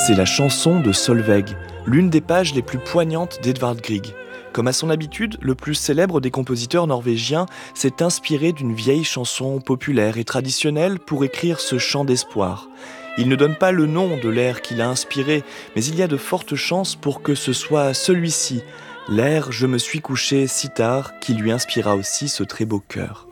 C'est la chanson de Solveig, l'une des pages les plus poignantes d'Edvard Grieg. Comme à son habitude, le plus célèbre des compositeurs norvégiens s'est inspiré d'une vieille chanson populaire et traditionnelle pour écrire ce chant d'espoir. Il ne donne pas le nom de l'air qui l'a inspiré, mais il y a de fortes chances pour que ce soit celui-ci, l'air « Je me suis couché si tard » qui lui inspira aussi ce très beau chœur.